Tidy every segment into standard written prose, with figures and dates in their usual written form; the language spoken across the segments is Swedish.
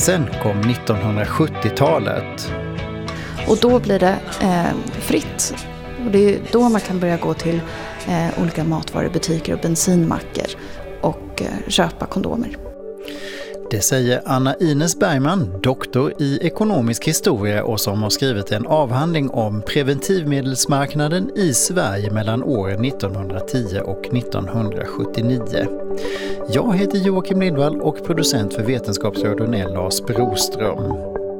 Sen kom 1970-talet. Och då blir det fritt. Och det är då man kan börja gå till olika matvarubutiker och bensinmackar och köpa kondomer. Det säger Anna Ines Bergman, doktor i ekonomisk historia och som har skrivit en avhandling om preventivmedelsmarknaden i Sverige mellan åren 1910 och 1979. Jag heter Joakim Lindvall och producent för Vetenskapsradion är Lars Broström.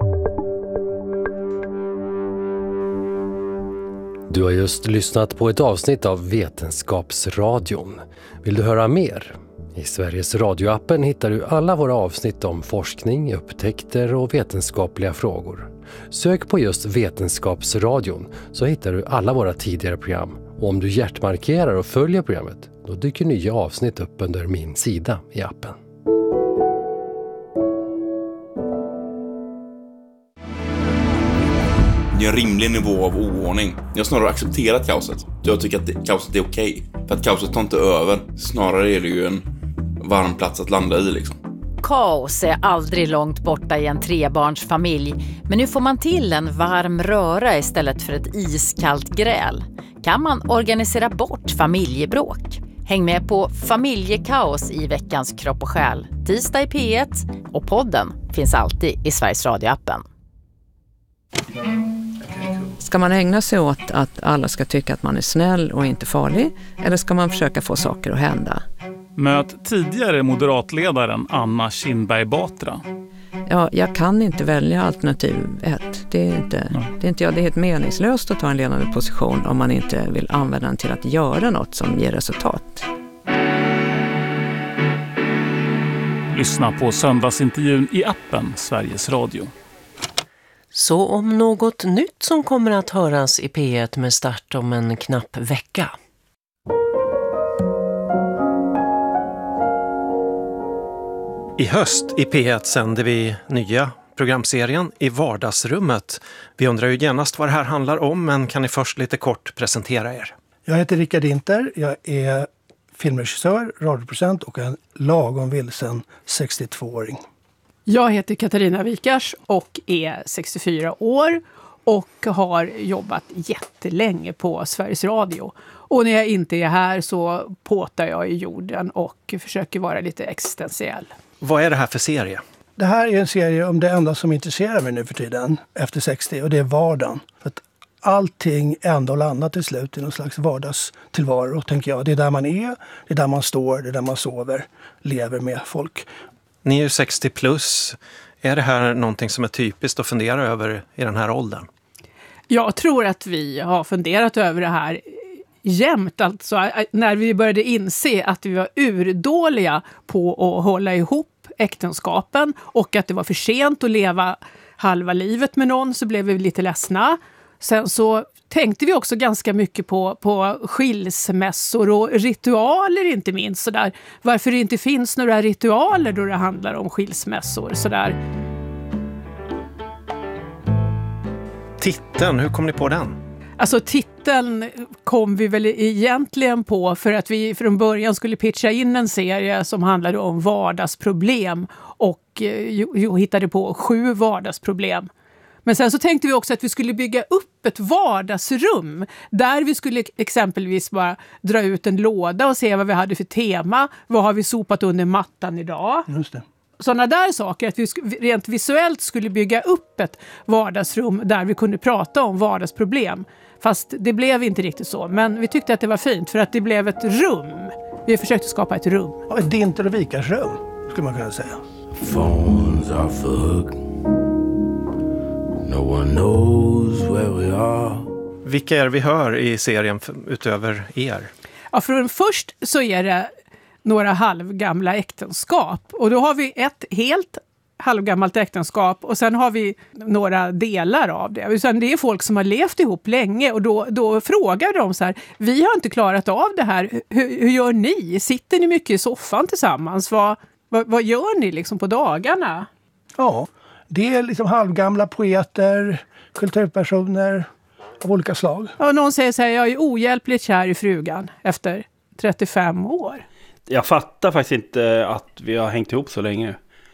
Du har just lyssnat på ett avsnitt av Vetenskapsradion. Vill du höra mer? I Sveriges radioappen hittar du alla våra avsnitt om forskning, upptäckter och vetenskapliga frågor. Sök på just Vetenskapsradion så hittar du alla våra tidigare program. Och om du hjärtmarkerar och följer programmet, då dyker nya avsnitt upp under min sida i appen. Det är en rimlig nivå av oordning. Jag har snarare accepterat kaoset. Jag tycker att kaoset är okej. För att kaoset tar inte över. Snarare är det ju en varm plats att landa i liksom. Kaos är aldrig långt borta i en trebarnsfamilj. Men nu får man till en varm röra istället för ett iskallt gräl. Kan man organisera bort familjebråk? Häng med på Familjekaos i veckans Kropp och själ. Tisdag i P1 och podden finns alltid i Sveriges radioappen. Ska man ägna sig åt att alla ska tycka att man är snäll och inte farlig? Eller ska man försöka få saker att hända? Möt tidigare moderatledaren Anna Kinberg Batra. Ja, jag kan inte välja alternativ 1. Det är inte jag. Det är helt meningslöst att ta en ledande position om man inte vill använda den till att göra något som ger resultat. Lyssna på söndagsintervjun i appen Sveriges Radio. Så om något nytt som kommer att höras i P1 med start om en knapp vecka. I höst i P1 sänder vi nya programserien I vardagsrummet. Vi undrar ju genast vad det här handlar om, men kan ni först lite kort presentera er? Jag heter Rickard Inter, jag är filmregissör, radioproducent och en lagom vilsen 62-åring. Jag heter Katarina Wikars och är 64 år och har jobbat jättelänge på Sveriges Radio. Och när jag inte är här så påtar jag i jorden och försöker vara lite existentiell. Vad är det här för serie? Det här är en serie om det enda som intresserar mig nu för tiden, efter 60, och det är vardagen. För att allting ändå landar till slut i någon slags vardagstillvaro, tänker jag. Det är där man är, det är där man står, det är där man sover, lever med folk. Ni är ju 60 plus. Är det här någonting som är typiskt att fundera över i den här åldern? Jag tror att vi har funderat över det här jämt. Alltså, när vi började inse att vi var urdåliga på att hålla ihop äktenskapen och att det var för sent att leva halva livet med någon, så blev vi lite ledsna. Sen så tänkte vi också ganska mycket på skilsmässor och ritualer, inte minst. Sådär. Varför det inte finns några ritualer då det handlar om skilsmässor. Sådär. Titeln, hur kom ni på den? Alltså titeln kom vi väl egentligen på för att vi från början skulle pitcha in en serie som handlade om vardagsproblem och hittade på 7 vardagsproblem. Men sen så tänkte vi också att vi skulle bygga upp ett vardagsrum där vi skulle exempelvis bara dra ut en låda och se vad vi hade för tema. Vad har vi sopat under mattan idag? Just det. Sådana där saker, att vi rent visuellt skulle bygga upp ett vardagsrum där vi kunde prata om vardagsproblem. Fast det blev inte riktigt så. Men vi tyckte att det var fint för att det blev ett rum. Vi försökte skapa ett rum. Ja, ett Dinter och Vikars rum, skulle man kunna säga. Phones are fucked. No one knows where we are. Vilka är vi hör i serien utöver er? Ja, för först så är det några halvgamla äktenskap. Och då har vi ett helt halvgammalt äktenskap och sen har vi några delar av det. Sen det är folk som har levt ihop länge och då frågar de så här: vi har inte klarat av det här. Hur gör ni? Sitter ni mycket i soffan tillsammans? Vad gör ni liksom på dagarna? Ja, det är liksom halvgamla poeter, kulturpersoner av olika slag. Ja, någon säger så här: jag är ohjälpligt kär i frugan efter 35 år. Jag fattar faktiskt inte att vi har hängt ihop så länge.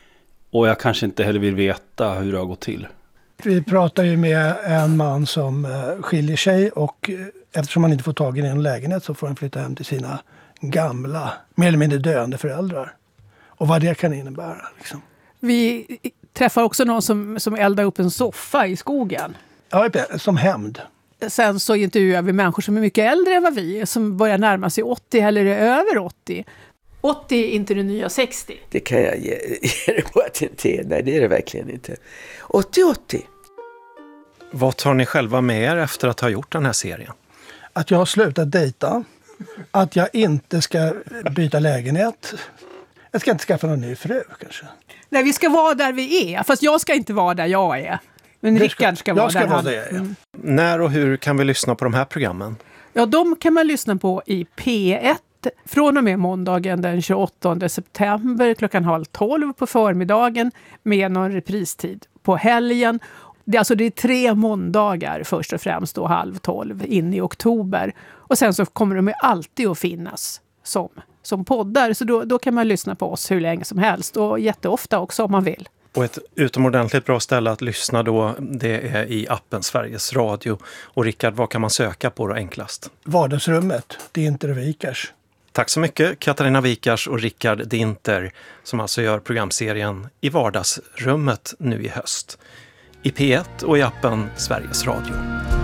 Och jag kanske inte heller vill veta hur det har gått till. Vi pratar ju med en man som skiljer sig och eftersom han inte får tag i en lägenhet så får han flytta hem till sina gamla, mer eller mindre döende föräldrar. Och vad det kan innebära. Liksom. Vi träffar också någon som eldar upp en soffa i skogen. Ja, som hämnd. Sen så intervjuar vi människor som är mycket äldre än vad vi är, som börjar närma sig 80 eller är över 80. 80 är inte det nya 60. Det kan jag ge dig på att det inte är. Nej, det är det verkligen inte. 80. Vad tar ni själva med er efter att ha gjort den här serien? Att jag har slutat dejta. Att jag inte ska byta lägenhet. Jag ska inte skaffa någon ny fru kanske. Nej, vi ska vara där vi är. Fast jag ska inte vara där jag är. Men Rickard ska vara där han är. När och hur kan vi lyssna på de här programmen? Ja, de kan man lyssna på i P1 från och med måndagen den 28 september klockan 11:30 på förmiddagen med någon repristid på helgen. Det är 3 måndagar först och främst då 11:30 in i oktober. Och sen så kommer de alltid att finnas som poddar. Så då kan man lyssna på oss hur länge som helst och jätteofta också om man vill. Och ett utomordentligt bra ställe att lyssna då, det är i appen Sveriges Radio. Och Rickard, vad kan man söka på då enklast? Vardagsrummet, Dinter och Wikars. Tack så mycket Katarina Wikars och Rickard Dinter som alltså gör programserien I vardagsrummet nu i höst. I P1 och i appen Sveriges Radio.